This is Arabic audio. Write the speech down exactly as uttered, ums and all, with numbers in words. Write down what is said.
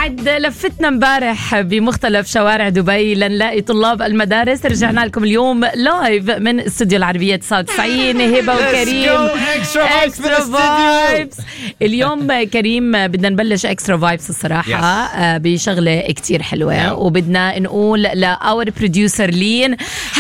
بعد لفتنا امبارح بمختلف شوارع دبي لنلاقي طلاب المدارس. رجعنا لكم اليوم لايف من استوديو العربية تسعة وتسعين. هبة وكريم اكسترا فايبس. اليوم كريم بدنا نبلش اكسترا فايبس الصراحة yes. بشغلة كتير حلوة yeah. وبدنا نقول لأور بروديوسر لين